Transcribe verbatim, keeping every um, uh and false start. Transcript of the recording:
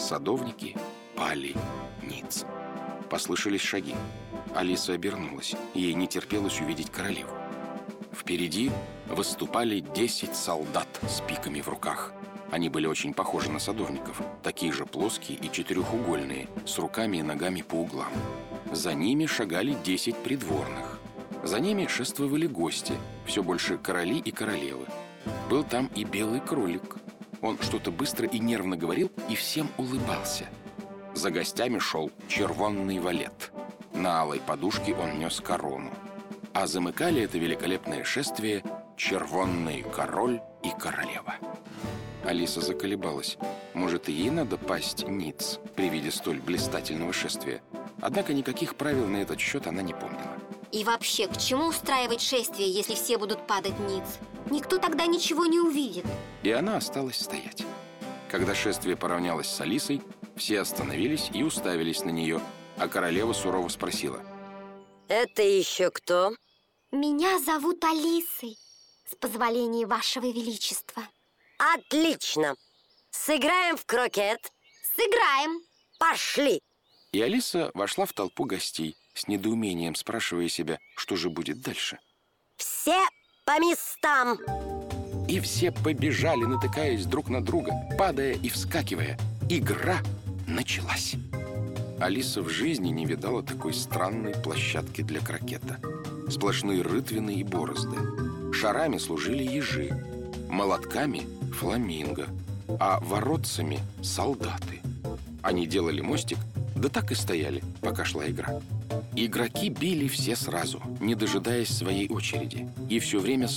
садовники пали ниц. Послышались шаги. Алиса обернулась. Ей не терпелось увидеть королеву. Впереди выступали десять солдат с пиками в руках. Они были очень похожи на садовников, такие же плоские и четырехугольные, с руками и ногами по углам. За ними шагали десять придворных. За ними шествовали гости, все больше короли и королевы. Был там и белый кролик. Он что-то быстро и нервно говорил и всем улыбался. За гостями шел червонный валет. На алой подушке он нес корону. А замыкали это великолепное шествие червонный король и королева. Алиса заколебалась. Может, и ей надо пасть ниц при виде столь блистательного шествия. Однако никаких правил на этот счет она не помнила. И вообще, к чему устраивать шествие, если все будут падать ниц? Никто тогда ничего не увидит. И она осталась стоять. Когда шествие поравнялось с Алисой, все остановились и уставились на нее, а королева сурово спросила: «Это еще кто?» Меня зовут Алисой, с позволения вашего величества. Отлично! Сыграем в крокет? Сыграем! Пошли! И Алиса вошла в толпу гостей, с недоумением спрашивая себя, что же будет дальше. Все по местам! И все побежали, натыкаясь друг на друга, падая и вскакивая. Игра началась. Алиса в жизни не видала такой странной площадки для крокета. Сплошные рытвины и борозды. Шарами служили ежи, молотками – фламинго, а воротцами – солдаты. Они делали мостик, да так и стояли, пока шла игра. Игроки били все сразу, не дожидаясь своей очереди, и все время